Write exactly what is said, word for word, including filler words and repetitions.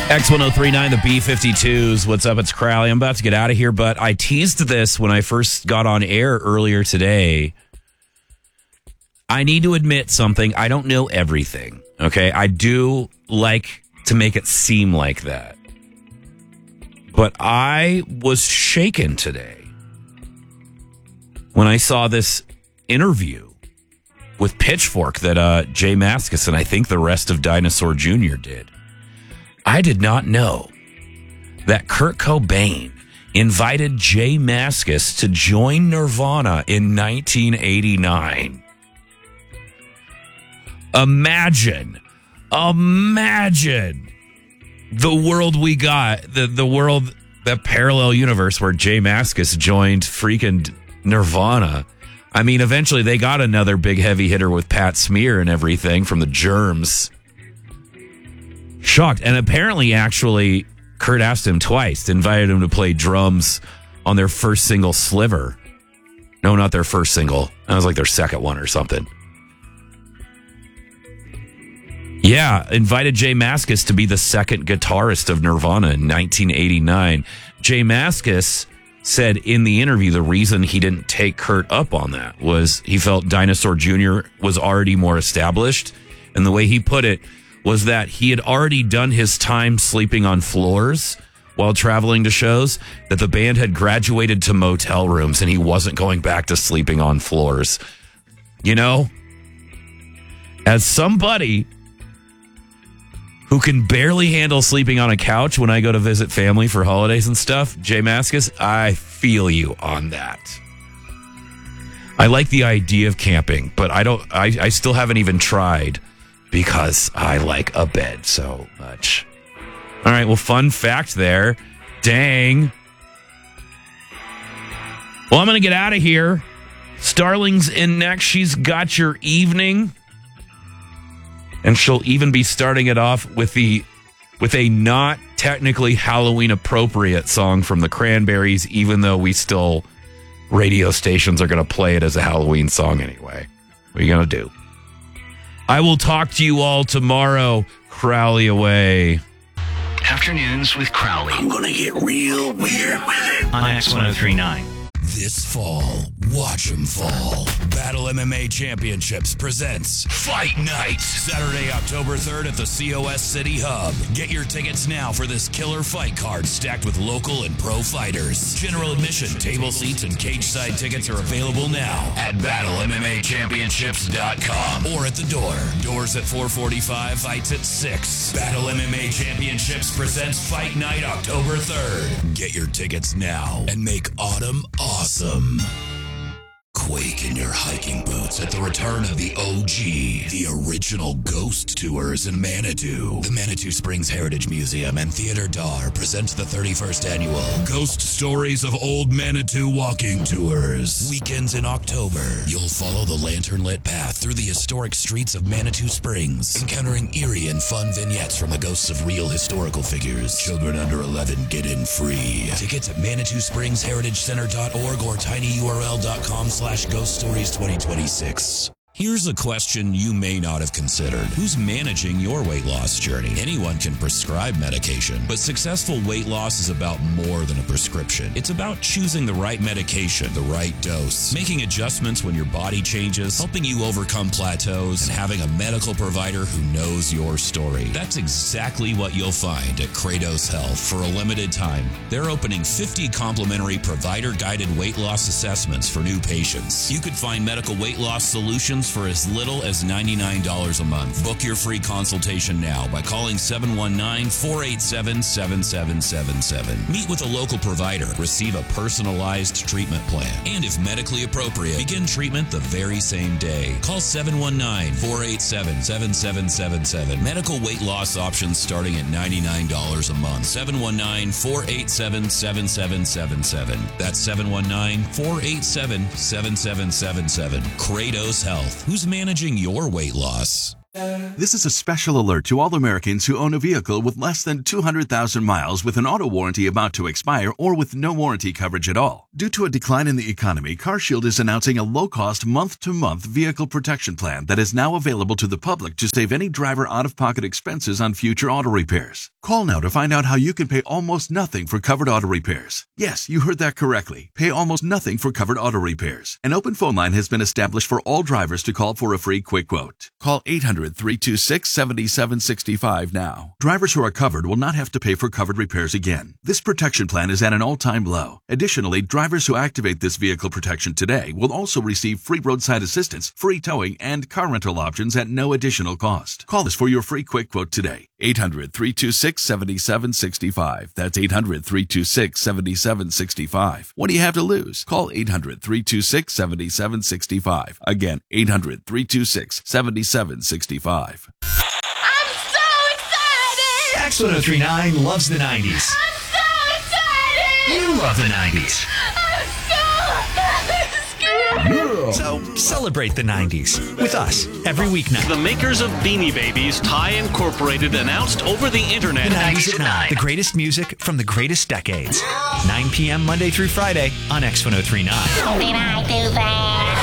X ten thirty-nine, the B fifty-twos. What's up? It's Crowley. I'm about to get out of here, but I teased this when I first got on air earlier today. I need to admit something. I don't know everything, okay? I do like to make it seem like that. But I was shaken today when I saw this interview with Pitchfork that uh, Jay Mascis and I think the rest of Dinosaur Junior did. I did not know that Kurt Cobain invited Jay Mascis to join Nirvana in nineteen eighty-nine. Imagine, imagine the world we got, the, the world, that parallel universe where Jay Mascis joined freaking Nirvana. I mean, eventually they got another big heavy hitter with Pat Smear and everything from the Germs. Shocked. And apparently, actually, Kurt asked him twice, invited him to play drums on their first single, Sliver. No, not their first single. That was like their second one or something. Yeah, invited Jay Mascis to be the second guitarist of Nirvana in nineteen eighty-nine. Jay Mascis said in the interview the reason he didn't take Kurt up on that was he felt Dinosaur Junior was already more established. And the way he put it was that he had already done his time sleeping on floors while traveling to shows, that the band had graduated to motel rooms and he wasn't going back to sleeping on floors. You know, as somebody who can barely handle sleeping on a couch when I go to visit family for holidays and stuff, Jay Mascis, I feel you on that. I like the idea of camping, but I don't. I, I still haven't even tried because I like a bed so much. All right, well, fun fact there. Dang. Well, I'm going to get out of here. Starling's in next. She's got your evening. And she'll even be starting it off with the with a not technically Halloween appropriate song from the Cranberries, even though we still, radio stations are going to play it as a Halloween song anyway. What are you going to do? I will talk to you all tomorrow. Crowley away. Afternoons with Crowley. I'm going to get real weird with it. On X ten thirty-nine. This fall, watch 'em fall. Battle M M A Championships presents Fight Night. Saturday, October third at the C O S City Hub. Get your tickets now for this killer fight card stacked with local and pro fighters. General admission, table seats, and cage side tickets are available now at battle m m a championships dot com or at the door. Doors at four forty-five, fights at six. Battle M M A Championships presents Fight Night, October third. Get your tickets now and make autumn awesome. Quake in your hiking boots at the return of the O G, the original Ghost Tours in Manitou. The Manitou Springs Heritage Museum and Theater Dar presents the thirty-first annual Ghost Stories of Old Manitou Walking Tours. Weekends in October, you'll follow the lantern-lit path through the historic streets of Manitou Springs, encountering eerie and fun vignettes from the ghosts of real historical figures. Children under eleven get in free. Tickets at manitou springs heritage center dot org or tinyurl dot com slash Ghost Stories twenty twenty-six. Here's a question you may not have considered. Who's managing your weight loss journey? Anyone can prescribe medication, but successful weight loss is about more than a prescription. It's about choosing the right medication, the right dose, making adjustments when your body changes, helping you overcome plateaus, and having a medical provider who knows your story. That's exactly what you'll find at Kratos Health. For a limited time, they're opening fifty complimentary provider-guided weight loss assessments for new patients. You could find medical weight loss solutions for as little as ninety-nine dollars a month. Book your free consultation now by calling seven one nine, four eight seven, seven seven seven seven. Meet with a local provider, receive a personalized treatment plan, and if medically appropriate, begin treatment the very same day. Call seven one nine, four eight seven, seven seven seven seven. Medical weight loss options starting at ninety-nine dollars a month. seven one nine, four eight seven, seven seven seven seven. That's seven one nine, four eight seven, seven seven seven seven. Kratos Health. Who's managing your weight loss? This is a special alert to all Americans who own a vehicle with less than two hundred thousand miles with an auto warranty about to expire or with no warranty coverage at all. Due to a decline in the economy, CarShield is announcing a low-cost month-to-month vehicle protection plan that is now available to the public to save any driver out-of-pocket expenses on future auto repairs. Call now to find out how you can pay almost nothing for covered auto repairs. Yes, you heard that correctly. Pay almost nothing for covered auto repairs. An open phone line has been established for all drivers to call for a free quick quote. Call eight hundred, three two six, seven seven six five now. Drivers who are covered will not have to pay for covered repairs again. This protection plan is at an all-time low. Additionally, drivers who activate this vehicle protection today will also receive free roadside assistance, free towing, and car rental options at no additional cost. Call us for your free quick quote today. eight hundred, three two six, seven seven six five. That's eight hundred, three two six, seven seven six five. What do you have to lose? Call eight hundred, three two six, seven seven six five. Again, eight hundred, three two six, seven seven six five. I'm so excited! X one oh three point nine loves the nineties. I'm so excited! You love the nineties. I'm so So celebrate the nineties with us every weeknight. The makers of Beanie Babies, Thai Incorporated, announced over the internet. The nineties at nine. The greatest music from the greatest decades. nine p.m. Monday through Friday on X one oh three point nine. Did I do that?